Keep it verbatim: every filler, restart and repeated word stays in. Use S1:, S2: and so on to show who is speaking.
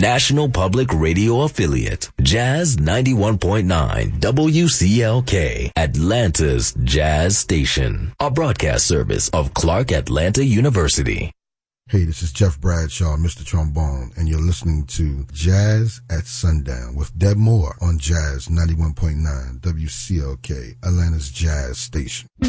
S1: National Public Radio affiliate, Jazz ninety-one point nine W C L K, Atlanta's Jazz Station, a broadcast service of Clark Atlanta University.
S2: Hey, this is Jeff Bradshaw, Mister Trombone, and you're listening to Jazz at Sundown with Deb Moore on Jazz ninety-one point nine W C L K, Atlanta's Jazz Station.